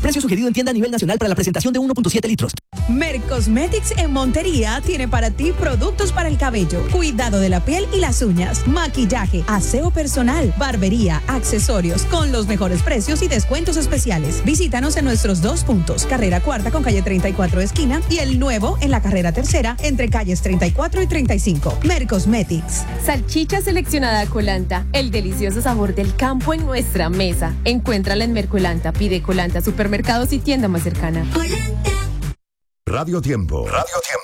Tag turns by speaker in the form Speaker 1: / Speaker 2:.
Speaker 1: Precio sugerido en tienda a nivel nacional para la presentación de 1.7 litros.
Speaker 2: Mercosmetics en Montería tiene para ti productos para el cabello, cuidado de la piel y las uñas, maquillaje, aseo personal, barbería, accesorios, con los mejores precios y descuentos especiales. Visítanos en nuestros 2 puntos, carrera 4 con calle 34 esquina y el nuevo en la carrera 3 entre calles 34 y 35. Mercosmetics.
Speaker 3: Salchicha seleccionada Colanta, el delicioso sabor del campo en nuestra mesa. Encuéntrala en Mercolanta, pide Colanta, supermercados y tienda más cercana.
Speaker 4: Radio Tiempo. Radio Tiempo.